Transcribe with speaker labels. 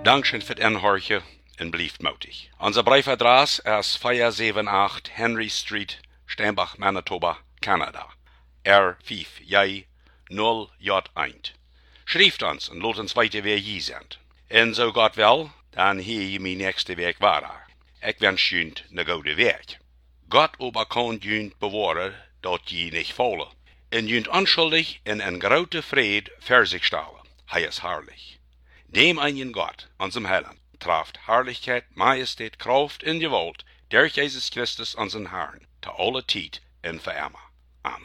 Speaker 1: Dankeschön für het inhorchen en blijft moedig. Onze briefadres is 478 Henry Street, Steinbach, Manitoba, Canada. R5J 0J1. Schrijft ons en laat ons weten wie je bent. En zo God wel, dan hier je mijn nächste week waar. Ik wens je een goede week. God aber kan je bewaren dat je niet vallen. En je onschuldig in een grote vrede voor zich stellen. Hij is herrlich. Dem einen Gott, unserem Heiland, traft Herrlichkeit, Majestät, Kraft und Gewalt durch Jesus Christus, unseren Herrn, zu aller Zeit und für immer.